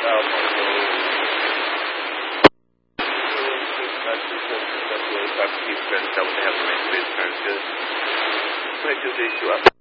Talk to you friends that would have my business. Just issue up.